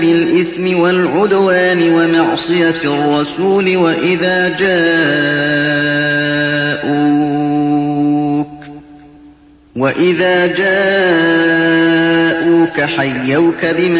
بالإثم والعدوان ومعصية الرسول وإذا جاءوك حيوك بما